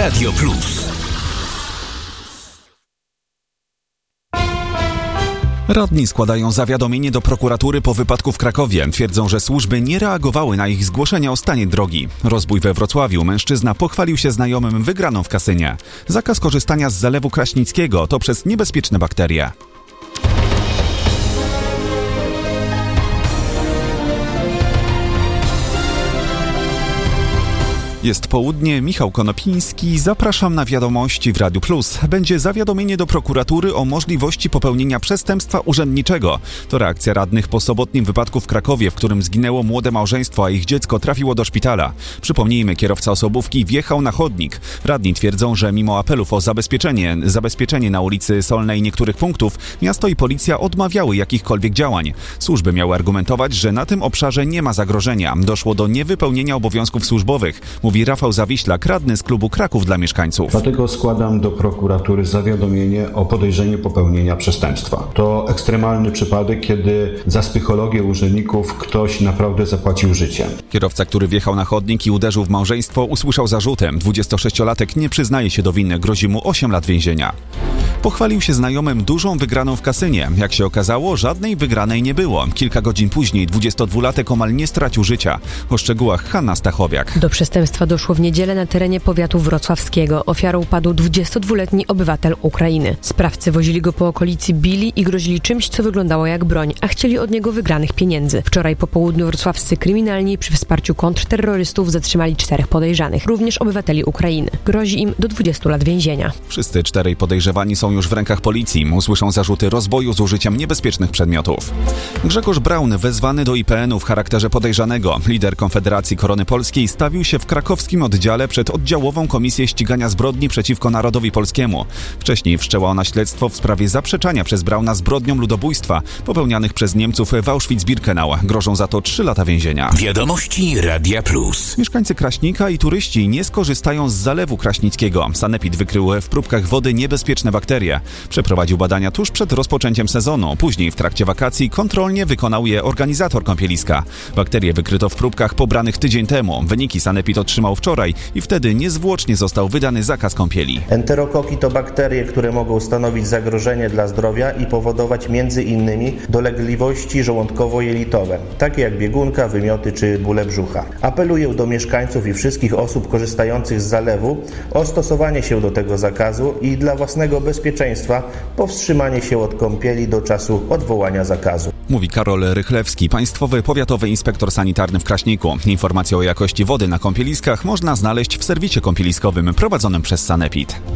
Radio Plus. Radni składają zawiadomienie do prokuratury po wypadku w Krakowie. Twierdzą, że służby nie reagowały na ich zgłoszenia o stanie drogi. Rozbój we Wrocławiu. Mężczyzna pochwalił się znajomym wygraną w kasynie. Zakaz korzystania z Zalewu Kraśnickiego to przez niebezpieczne bakterie. Jest południe, Michał Konopiński, zapraszam na wiadomości w Radiu Plus. Będzie zawiadomienie do prokuratury o możliwości popełnienia przestępstwa urzędniczego. To reakcja radnych po sobotnim wypadku w Krakowie, w którym zginęło młode małżeństwo, a ich dziecko trafiło do szpitala. Przypomnijmy, kierowca osobówki wjechał na chodnik. Radni twierdzą, że mimo apelów o zabezpieczenie na ulicy Solnej niektórych punktów, miasto i policja odmawiały jakichkolwiek działań. Służby miały argumentować, że na tym obszarze nie ma zagrożenia. Doszło do niewypełnienia obowiązków służbowych, mówi Rafał Zawiślak, radny z klubu Kraków dla mieszkańców. Dlatego składam do prokuratury zawiadomienie o podejrzeniu popełnienia przestępstwa. To ekstremalny przypadek, kiedy za psychologię urzędników ktoś naprawdę zapłacił życiem. Kierowca, który wjechał na chodnik i uderzył w małżeństwo, usłyszał zarzuty. 26-latek nie przyznaje się do winy, grozi mu 8 lat więzienia. Pochwalił się znajomym dużą wygraną w kasynie. Jak się okazało, żadnej wygranej nie było. Kilka godzin później 22-latek omal nie stracił życia. O szczegółach Hanna Stachowiak. Do przestępstwa doszło w niedzielę na terenie powiatu wrocławskiego. Ofiarą padł 22-letni obywatel Ukrainy. Sprawcy wozili go po okolicy, bili i grozili czymś, co wyglądało jak broń, a chcieli od niego wygranych pieniędzy. Wczoraj po południu wrocławscy kryminalni przy wsparciu kontrterrorystów zatrzymali 4 podejrzanych, również obywateli Ukrainy. Grozi im do 20 lat więzienia. Wszyscy 4 podejrzewani są już w rękach policji. Usłyszą zarzuty rozboju z użyciem niebezpiecznych przedmiotów. Grzegorz Braun wezwany do IPN-u w charakterze podejrzanego. Lider Konfederacji Korony Polskiej stawił się w krakowskim oddziale przed oddziałową Komisję Ścigania Zbrodni przeciwko Narodowi Polskiemu. Wcześniej wszczęła ona śledztwo w sprawie zaprzeczania przez Brauna zbrodniom ludobójstwa popełnianych przez Niemców w Auschwitz-Birkenau. Grożą za to 3 lata więzienia. Wiadomości Radia Plus. Mieszkańcy Kraśnika i turyści nie skorzystają z Zalewu Kraśnickiego. Sanepid wykrył w próbkach wody niebezpieczne bakterie. Przeprowadził badania tuż przed rozpoczęciem sezonu. Później w trakcie wakacji kontrolnie wykonał je organizator kąpieliska. Bakterie wykryto w próbkach pobranych tydzień temu. Wyniki Sanepid otrzymał wczoraj i wtedy niezwłocznie został wydany zakaz kąpieli. Enterokoki to bakterie, które mogą stanowić zagrożenie dla zdrowia i powodować m.in. dolegliwości żołądkowo-jelitowe, takie jak biegunka, wymioty czy bóle brzucha. Apeluję do mieszkańców i wszystkich osób korzystających z zalewu o stosowanie się do tego zakazu i dla własnego bezpieczeństwa powstrzymanie się od kąpieli do czasu odwołania zakazu. Mówi Karol Rychlewski, państwowy powiatowy inspektor sanitarny w Kraśniku. Informacje o jakości wody na kąpieliskach można znaleźć w serwisie kąpieliskowym prowadzonym przez Sanepid.